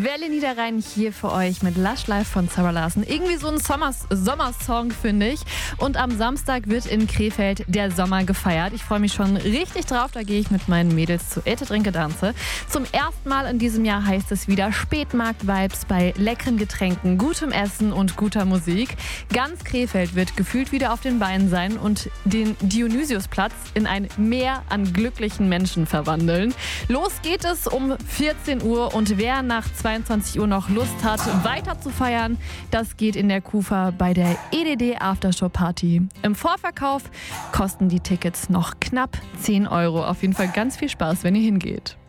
Welle Niederrhein hier für euch mit Lush Life von Sarah Larsen. Irgendwie so ein Sommersong, finde ich. Und am Samstag wird in Krefeld der Sommer gefeiert. Ich freue mich schon richtig drauf. Da gehe ich mit meinen Mädels zu Ete Trinke Danze. Zum ersten Mal in diesem Jahr heißt es wieder Spätmarkt-Vibes bei leckeren Getränken, gutem Essen und guter Musik. Ganz Krefeld wird gefühlt wieder auf den Beinen sein und den Dionysiusplatz in ein Meer an glücklichen Menschen verwandeln. Los geht es um 14 Uhr und wer nach 22 Uhr noch Lust hat, weiter zu feiern, das geht in der Kufa bei der EDD Aftershow Party. Im Vorverkauf kosten die Tickets noch knapp 10 Euro. Auf jeden Fall ganz viel Spaß, wenn ihr hingeht.